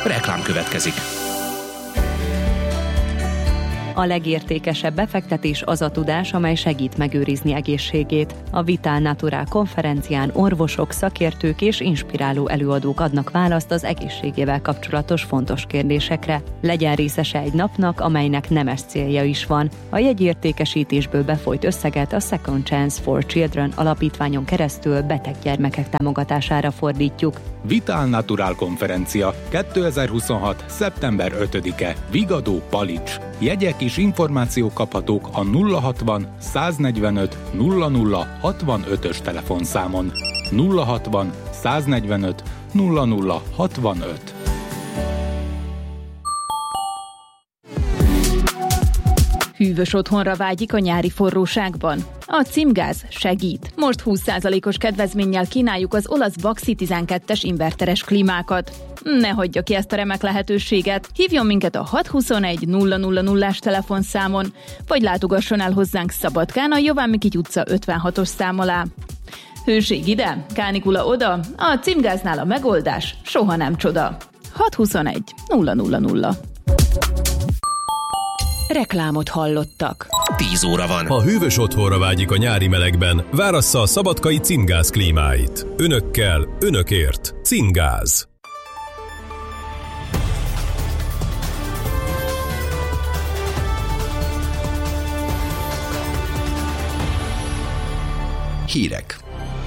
Reklám következik. A legértékesebb befektetés az a tudás, amely segít megőrizni egészségét. A Vital Natural konferencián orvosok, szakértők és inspiráló előadók adnak választ az egészségével kapcsolatos fontos kérdésekre. Legyen részese egy napnak, amelynek nemes célja is van. A jegyértékesítésből befolyt összeget a Second Chance for Children alapítványon keresztül beteg gyermekek támogatására fordítjuk. Vital Natural konferencia 2026. szeptember 5-e. Vigadó, Palics. Jegyek és információk kaphatók a 060 145 00 65-ös telefonszámon. 060 145 00 65. Hűvös otthonra vágyik a nyári forróságban? A Cimgáz segít. Most 20%-os kedvezménnyel kínáljuk az olasz Baxi 12-es inverteres klímákat. Ne hagyja ki ezt a remek lehetőséget. Hívjon minket a 621 000-as telefonszámon, vagy látogasson el hozzánk Szabadkán a Jován Mikity utca 56-os szám alá. Hőség ide, kánikula oda, a Cimgáznál a megoldás soha nem csoda. 621 000. Reklámot hallottak. 10 óra van. Ha hűvös otthonra vágyik a nyári melegben, várassza a szabadkai Cimgáz klímáit. Önökkel, önökért. Cimgáz. Hírek.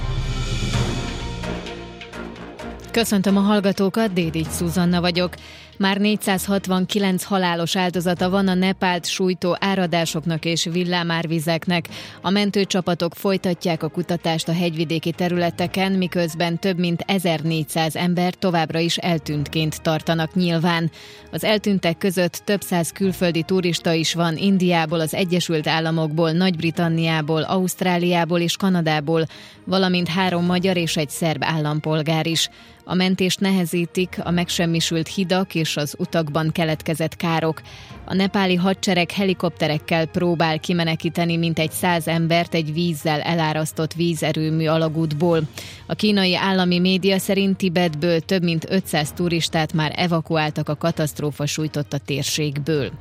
Köszöntöm a hallgatókat, Dédics Szuzanna vagyok. Már 469 halálos áldozata van a Nepált sújtó áradásoknak és villámárvizeknek. A mentőcsapatok folytatják a kutatást a hegyvidéki területeken, miközben több mint 1400 ember továbbra is eltűntként tartanak nyilván. Az eltűntek között több száz külföldi turista is van Indiából, az Egyesült Államokból, Nagy-Britanniából, Ausztráliából és Kanadából, valamint 3 magyar és egy szerb állampolgár is. A mentést nehezítik a megsemmisült hidak és az utakban keletkezett károk. A nepáli hadsereg helikopterekkel próbál kimenekíteni mintegy 100 embert egy vízzel elárasztott vízerőmű alagútból. A kínai állami média szerint Tibetből több mint 500 turistát már evakuáltak a katasztrófa sújtotta térségből.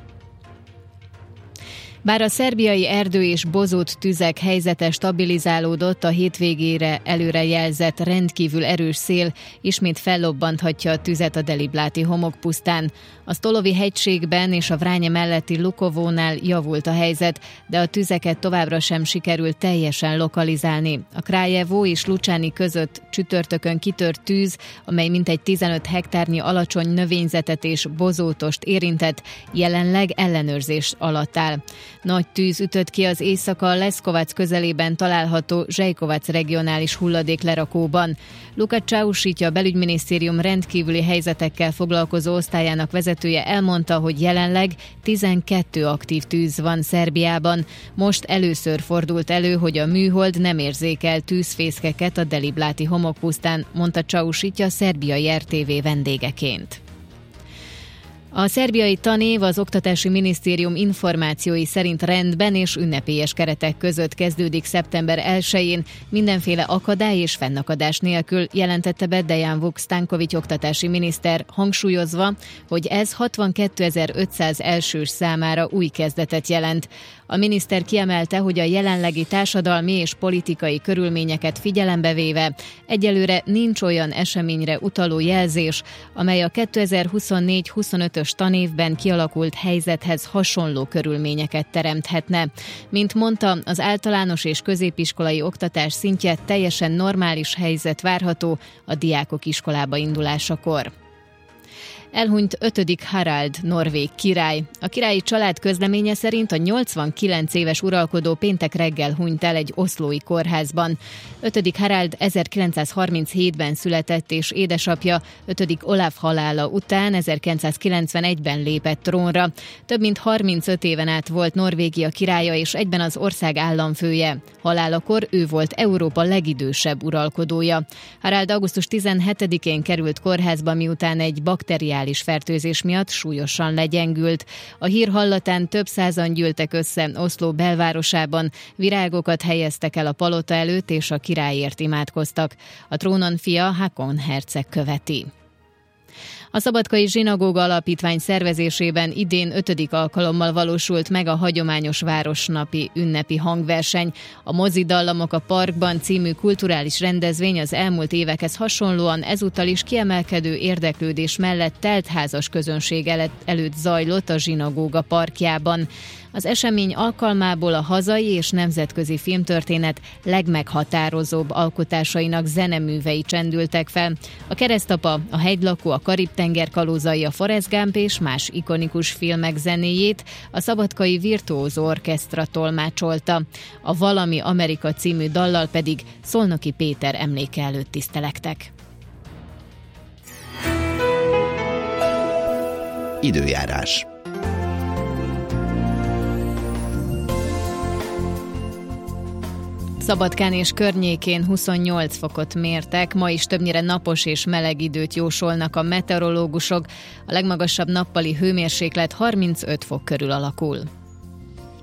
Bár a szerbiai erdő és bozót tüzek helyzete stabilizálódott, a hétvégére előrejelzett rendkívül erős szél ismét fellobbanthatja a tüzet a Delibláti homokpusztán. A Stolovi hegységben és a Vránye melletti Lukovónál javult a helyzet, de a tüzeket továbbra sem sikerült teljesen lokalizálni. A Krályevo és Lucsáni között csütörtökön kitört tűz, amely mintegy 15 hektárnyi alacsony növényzetet és bozótost érintett, jelenleg ellenőrzés alatt áll. Nagy tűz ütött ki az éjszaka Leszkovac közelében található Zsejkovac regionális hulladéklerakóban. Lukács Csáusítja, a belügyminisztérium rendkívüli helyzetekkel foglalkozó osztályának vezetője elmondta, hogy jelenleg 12 aktív tűz van Szerbiában. Most először fordult elő, hogy a műhold nem érzékel tűzfészkeket a Delibláti homokpusztán, mondta Csáusítja a szerbiai RTV vendégeként. A szerbiai tanév az Oktatási Minisztérium információi szerint rendben és ünnepélyes keretek között kezdődik szeptember 1-én, mindenféle akadály és fennakadás nélkül, jelentette be Dejan Vuk Stanković oktatási miniszter, hangsúlyozva, hogy ez 62.500 elsős számára új kezdetet jelent. A miniszter kiemelte, hogy a jelenlegi társadalmi és politikai körülményeket figyelembe véve egyelőre nincs olyan eseményre utaló jelzés, amely a 2024-25-ös tanévben kialakult helyzethez hasonló körülményeket teremthetne. Mint mondta, az általános és középiskolai oktatás szintje teljesen normális helyzet várható a diákok iskolába indulásakor. Elhunyt 5. Harald norvég király. A királyi család közleménye szerint a 89 éves uralkodó péntek reggel hunyt el egy oszlói kórházban. 5. Harald 1937-ben született, és édesapja 5. Olaf halála után 1991-ben lépett trónra. Több mint 35 éven át volt Norvégia királya és egyben az ország államfője. Halálakor ő volt Európa legidősebb uralkodója. Harald augusztus 17-én került kórházba, miután egy bakteriális fertőzés miatt súlyosan legyengült. A hír hallatán több százan gyűltek össze Oszló belvárosában, virágokat helyeztek el a palota előtt, és a királyért imádkoztak. A trónon fia Hákon herceg követi. A Szabadkai Zsinagóga Alapítvány szervezésében idén 5. alkalommal valósult meg a hagyományos városnapi ünnepi hangverseny. A Mozidallamok a parkban című kulturális rendezvény az elmúlt évekhez hasonlóan ezúttal is kiemelkedő érdeklődés mellett teltházas közönség előtt zajlott a zsinagóga parkjában. Az esemény alkalmából a hazai és nemzetközi filmtörténet legmeghatározóbb alkotásainak zeneművei csendültek fel. A Keresztapa, a Hegylakó, a Karib-tenger kalózai, a Forrest Gump és más ikonikus filmek zenéjét a Szabadkai Virtuózó Orkesztra tolmácsolta. A Valami Amerika című dallal pedig Szolnoki Péter emléke előtt tisztelektek. Időjárás. Szabadkán és környékén 28 fokot mértek, ma is többnyire napos és meleg időt jósolnak a meteorológusok, a legmagasabb nappali hőmérséklet 35 fok körül alakul.